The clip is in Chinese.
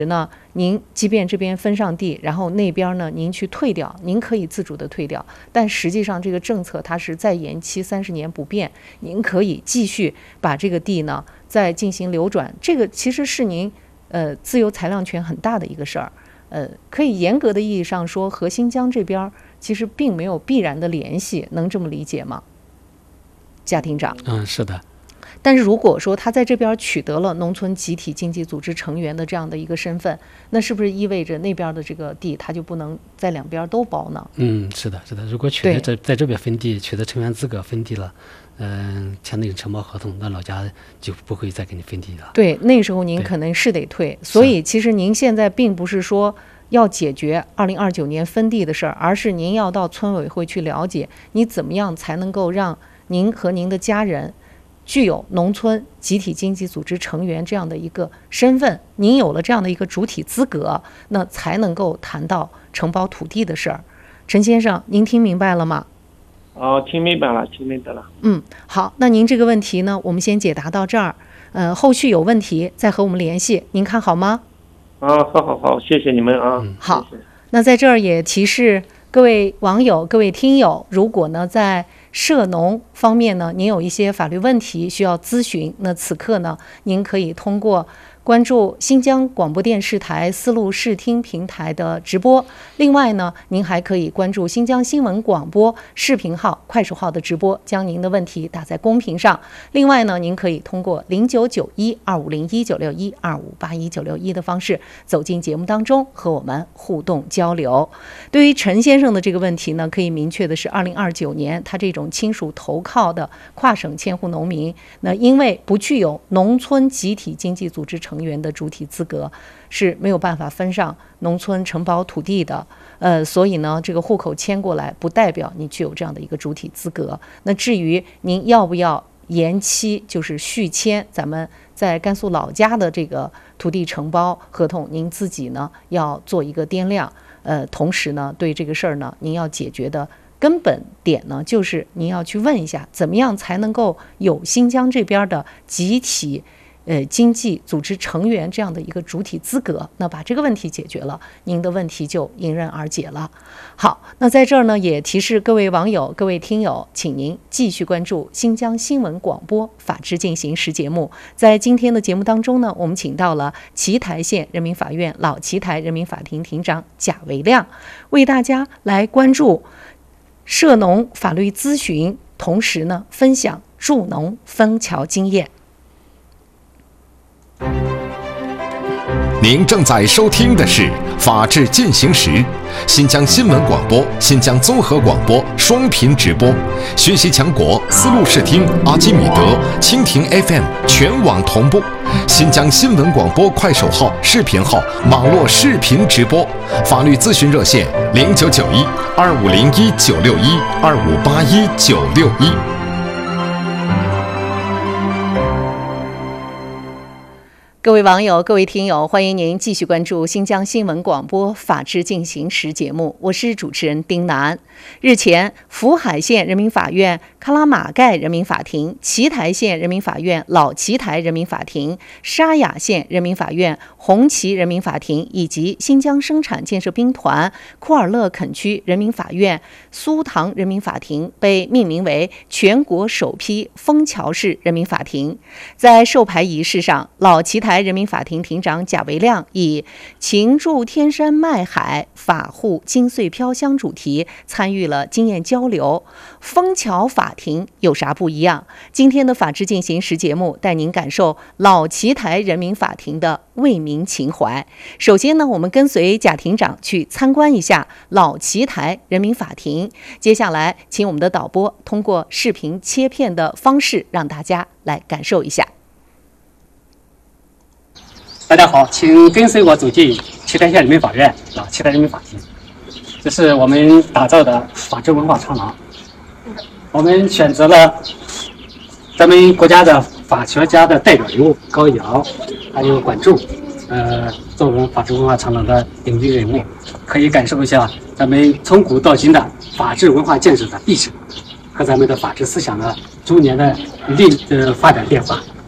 呢，您即便这边分上地，然后那边呢您去退掉，您可以自主的退掉，但实际上这个政策它是再延期30年不变，您可以继续把这个地呢再进行流转，这个其实是您自由裁量权很大的一个事儿。可以严格的意义上说，和新疆这边其实并没有必然的联系，能这么理解吗，贾厅长？ 是的。 但是如果说他在这边取得了农村集体经济组织成员的这样的一个身份，那是不是意味着那边的这个地他就不能在两边都包呢？ 是的，是的。如果取得在这边分地，取得成员资格分地了，签那个承包合同，那老家就不会再给你分地了。 对，那时候您可能是得退。所以其实您现在并不是说要解决2029年分地的事儿，而是您要到村委会去了解，你怎么样才能够让您和您的家人具有农村集体经济组织成员这样的一个身份，您有了这样的一个主体资格，那才能够谈到承包土地的事儿。陈先生，您听明白了吗？ 听明白了。 好，那您这个问题呢，我们先解答到这儿。后续有问题再和我们联系，您看好吗？ 好，谢谢你们啊。 好，那在这儿也提示各位网友、各位听友，如果呢在涉农方面呢，您有一些法律问题需要咨询，那此刻呢，您可以通过关注新疆广播电视台丝路视听平台的直播。另外呢，您还可以关注新疆新闻广播视频号、快手号的直播，将您的问题打在公屏上。另外呢，您可以通过099125019612581961的方式走进节目当中，和我们互动交流。对于陈先生的这个问题呢，可以明确的是，2029年他这种亲属投靠的跨省迁户农民，那因为不具有农村集体经济组织成员的主体资格，是没有办法分上农村承包土地的。所以呢，这个户口迁过来不代表你具有这样的一个主体资格。那至于您要不要延期，就是续签咱们在甘肃老家的这个土地承包合同，您自己呢要做一个掂量。同时呢，对这个事儿呢，您要解决的根本点呢，就是您要去问一下，怎么样才能够有新疆这边的集体经济组织成员这样的一个主体资格。那把这个问题解决了，您的问题就迎刃而解了。好，那在这儿呢，也提示各位网友、各位听友，请您继续关注新疆新闻广播法治进行时节目。在今天的节目当中呢，我们请到了奇台县人民法院老奇台人民法庭庭长贾维亮，为大家来关注涉农法律咨询，同时呢，分享助农枫桥经验。 您正在收听的是《法治进行时》，新疆新闻广播、新疆综合广播双频直播，学习强国丝路视听、阿基米德、蜻蜓 FM 全网同步，新疆新闻广播快手号、视频号网络视频直播，法律咨询热线099125019612581961。 各位网友、各位听友，欢迎您继续关注新疆新闻广播法治进行时节目，我是主持人丁楠。日前，福海县人民法院喀拉玛盖人民法庭、奇台县人民法院老奇台人民法庭、沙雅县人民法院红旗人民法庭以及新疆生产建设兵团库尔勒垦区人民法院苏塘人民法庭被命名为全国首批枫桥市人民法庭。在授牌仪式上，老奇台人民法庭庭长贾维亮以情驻天山麦海，法护金穗飘香主题参与了经验交流。枫桥法庭有啥不一样？今天的法治进行时节目带您感受老奇台人民法庭的为民情怀。首先呢，我们跟随贾庭长去参观一下老奇台人民法庭。接下来，请我们的导播通过视频切片的方式，让大家来感受一下。 大家好，请跟随我走进奇台县人民法院老奇台人民法庭。这是我们打造的法治文化长廊。我们选择了咱们国家的法学家的代表人物高尧，还有管仲，作为法治文化长廊的领军人物，可以感受一下咱们从古到今的法治文化建设的历史和咱们的法治思想的逐年的发展变化。